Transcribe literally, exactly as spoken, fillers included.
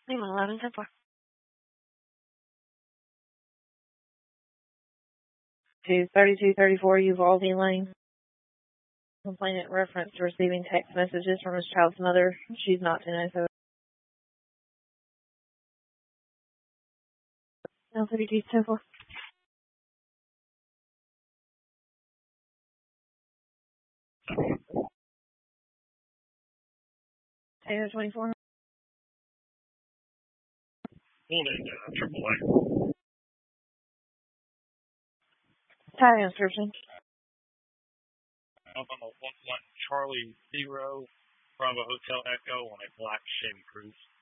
Hang on, eleven ten four. To thirty-two thirty-four Uvalde Lane. Complainant reference to receiving text messages from his child's mother. She's not to know so. L thirty-two ten four. Taylor twenty-four. Morning, uh, Triple A. Tire description. I'm on a one one Charlie Zero Bravo Hotel Echo on a black Chevy Cruze.